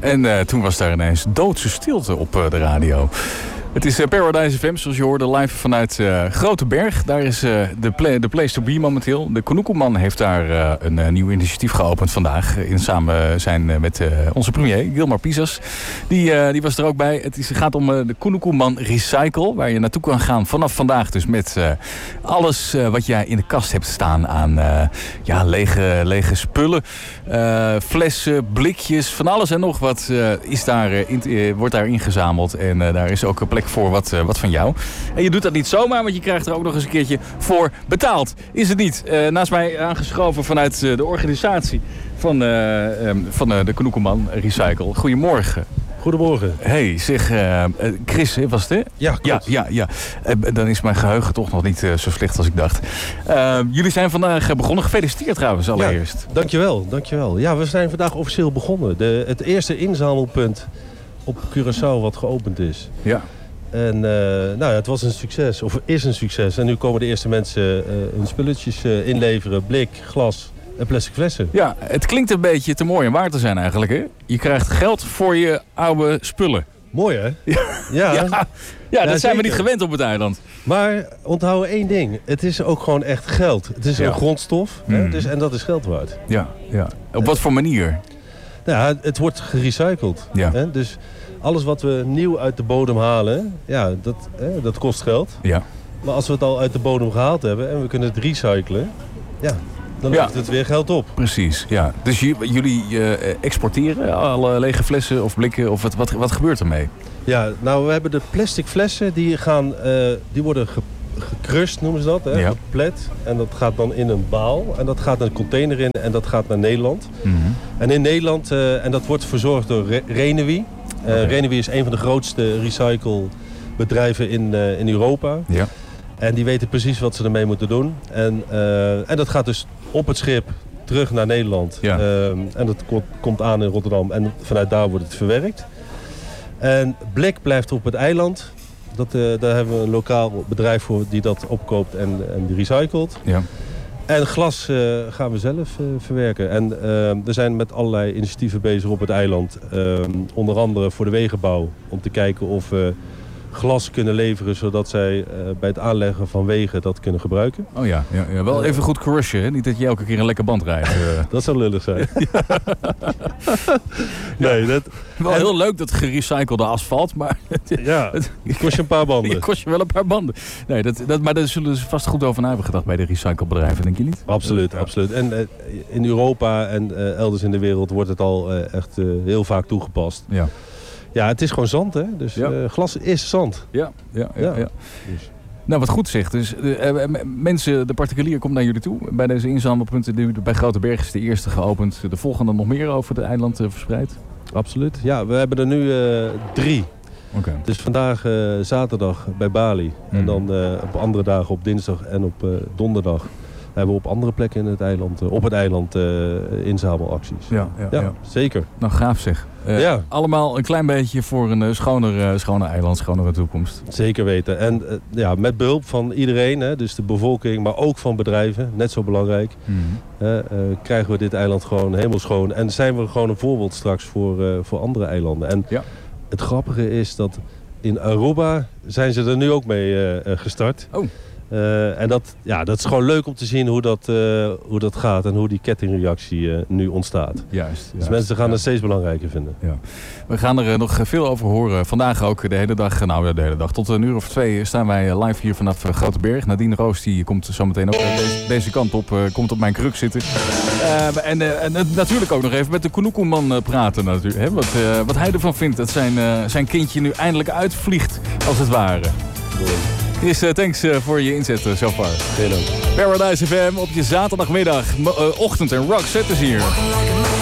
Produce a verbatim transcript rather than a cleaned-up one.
En uh, toen was daar ineens doodse stilte op uh, de radio. Het is uh, Paradise F M, zoals je hoorde, live vanuit uh, Grote Berg. Daar is uh, de, play, de place to be momenteel. De Konoekoeman heeft daar uh, een uh, nieuw initiatief geopend vandaag. In samen zijn uh, met uh, onze premier, Gilmar Pisas. Die, uh, die was er ook bij. Het is, gaat om uh, de Konoekoeman Recycle. Waar je naartoe kan gaan vanaf vandaag. Dus met uh, alles uh, wat jij in de kast hebt staan aan uh, ja, lege, lege spullen. Uh, flessen, blikjes, van alles en nog wat uh, is daar, uh, in, uh, wordt daar ingezameld. En uh, daar is ook een plek voor wat, uh, wat van jou. En je doet dat niet zomaar, want je krijgt er ook nog eens een keertje voor betaald. Is het niet? Uh, naast mij aangeschoven vanuit uh, de organisatie van, uh, um, van uh, de Konoekoeman Recycle. Goedemorgen. Goedemorgen. Hey, zeg, uh, Chris, was het, hè? Ja, klopt. Ja, ja, ja. Uh, dan is mijn geheugen toch nog niet uh, zo slecht als ik dacht. Uh, jullie zijn vandaag begonnen. Gefeliciteerd trouwens allereerst. Ja, dankjewel, dankjewel. Ja, we zijn vandaag officieel begonnen. De, het eerste inzamelpunt op Curaçao wat geopend is. Ja. En uh, nou ja, het was een succes, of is een succes. En nu komen de eerste mensen uh, hun spulletjes uh, inleveren. Blik, glas en plastic flessen. Ja, het klinkt een beetje te mooi om waar te zijn eigenlijk, hè? Je krijgt geld voor je oude spullen. Mooi, hè? Ja, ja. ja. ja, ja dat zijn we niet gewend op het eiland. Maar onthoud één ding. Het is ook gewoon echt geld. Het is ja. een grondstof. Mm. Hè? Dus, en dat is geld waard. Ja, ja. Op wat voor manier? Nou, het wordt gerecycled. Ja. Hè? Dus alles wat we nieuw uit de bodem halen, ja, dat, hè, dat kost geld. Ja. Maar als we het al uit de bodem gehaald hebben en we kunnen het recyclen, ja, dan levert ja. het weer geld op. Precies, ja. Dus jullie uh, exporteren alle lege flessen of blikken, of wat, wat, wat gebeurt ermee? Ja, nou, we hebben de plastic flessen, die, gaan, uh, die worden ge, gecrushed, noemen ze dat, hè, ja. geplet. En dat gaat dan in een baal en dat gaat een container in en dat gaat naar Nederland. Mm-hmm. En in Nederland, uh, en dat wordt verzorgd door Re- Renewi. Uh, okay. Renewi is een van de grootste recyclebedrijven in, uh, in Europa. Ja. En die weten precies wat ze ermee moeten doen. En, uh, en dat gaat dus op het schip terug naar Nederland. Ja. Uh, en dat ko- komt aan in Rotterdam. En vanuit daar wordt het verwerkt. En blik blijft op het eiland. Dat, uh, daar hebben we een lokaal bedrijf voor die dat opkoopt en, en die recycelt. Ja. En glas uh, gaan we zelf uh, verwerken. En uh, we zijn met allerlei initiatieven bezig op het eiland. Uh, onder andere voor de wegenbouw. Om te kijken of we glas kunnen leveren. Zodat zij uh, bij het aanleggen van wegen dat kunnen gebruiken. Oh ja, ja, ja. Wel even goed crushen. Hè? Niet dat je elke keer een lekker band rijdt. Uh. Dat zou lullig zijn. nee, dat... Wel en... heel leuk dat gerecyclede asfalt. Maar ja, het kost je een paar banden. Het kost je wel een paar banden. Nee, dat, dat, maar daar zullen ze vast goed over na hebben gedacht bij de recyclebedrijven, denk je niet? Absoluut, ja. absoluut. En uh, in Europa en uh, elders in de wereld wordt het al uh, echt uh, heel vaak toegepast. Ja. Ja, het is gewoon zand, hè? Dus ja. uh, glas is zand. Ja, ja, ja. ja. ja. Dus. Nou, wat goed zegt. Dus uh, uh, mensen, de particulier komt naar jullie toe. Bij deze inzamelpunten bij Grote Berg is de eerste geopend. De volgende nog meer over het eiland uh, verspreid? Absoluut. Ja, we hebben er nu uh, drie. Okay. Dus vandaag uh, zaterdag bij Bali. Mm. En dan uh, op andere dagen op dinsdag en op uh, donderdag hebben we op andere plekken in het eiland, uh, op het eiland uh, inzamelacties. Ja, ja, ja, ja, zeker. Nou, gaaf zeg. Uh, ja. Allemaal een klein beetje voor een uh, schoner, uh, schoner eiland, schonere toekomst. Zeker weten. En uh, ja, met behulp van iedereen, hè, dus de bevolking, maar ook van bedrijven, net zo belangrijk, mm-hmm. uh, uh, krijgen we dit eiland gewoon helemaal schoon. En zijn we gewoon een voorbeeld straks voor, uh, voor andere eilanden. En ja. het grappige is dat in Aruba zijn ze er nu ook mee uh, gestart. Oh. Uh, en dat, ja, dat is gewoon leuk om te zien hoe dat, uh, hoe dat gaat en hoe die kettingreactie uh, nu ontstaat. Juist. Dus juist, mensen gaan ja. het steeds belangrijker vinden. Ja. We gaan er uh, nog veel over horen. Vandaag ook de hele dag, nou de hele dag, tot een uur of twee staan wij live hier vanaf uh, Grote Berg. Nadine Roos die komt zo meteen ook uh, deze, deze kant op, uh, komt op mijn kruk zitten. Uh, en, uh, en uh, natuurlijk ook nog even met de Konoekoeman uh, praten natuurlijk. Hè? Wat, uh, wat hij ervan vindt dat zijn, uh, zijn kindje nu eindelijk uitvliegt, als het ware. Chris, uh, thanks uh, voor je inzet uh, zo far. Heel leuk. Paradise F M op je zaterdagmiddag, m- uh, ochtend en rock set is hier.